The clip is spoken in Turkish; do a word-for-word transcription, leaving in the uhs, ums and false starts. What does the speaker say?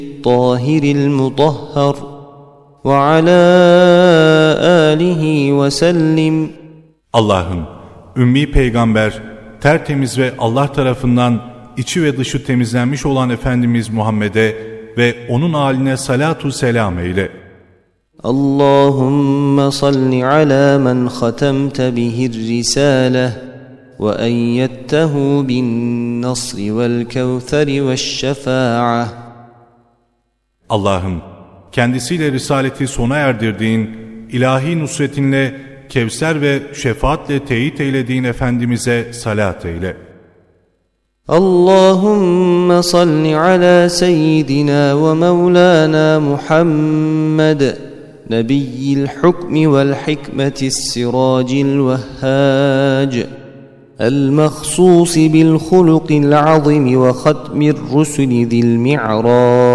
الطاهر المطهر وعلى آله وسلم. Allah'ım, ümmi peygamber, tertemiz ve Allah tarafından içi ve dışı temizlenmiş olan Efendimiz Muhammed'e ve onun âline salatu selam eyle. Allahümme salli ala men khatemte bihir risale ve eyyettehu bin nasri vel kevtheri ve şefa'ah. Allah'ım, kendisiyle risaleti sona erdirdiğin, ilahi nusretinle, Kevser ve şefaatle teyit eylediğin Efendimiz'e salat eyle. Allahümme salli ala seyyidina ve mevlana Muhammed nebiyyil hukmi vel hikmeti siracil vehhac el-mehsusi bil hulukil azimi ve khatmir rusuli zil mi'raj